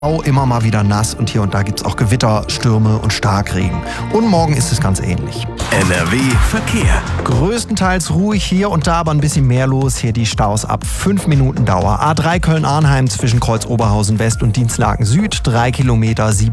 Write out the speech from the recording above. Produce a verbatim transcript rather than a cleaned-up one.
Immer mal wieder nass und hier und da gibt es auch Gewitter, Stürme und Starkregen. Und morgen ist es ganz ähnlich. N R W Verkehr. Größtenteils ruhig hier und da, aber ein bisschen mehr los. Hier die Staus ab fünf Minuten Dauer. A drei Köln-Arnheim zwischen Kreuz Oberhausen West und Dienstlaken Süd, drei Kilometer, sieben